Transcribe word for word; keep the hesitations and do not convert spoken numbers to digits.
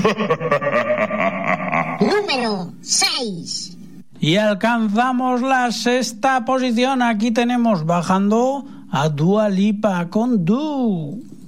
Número seis. Y alcanzamos la sexta posición. Aquí tenemos bajando a Dua Lipa con Do.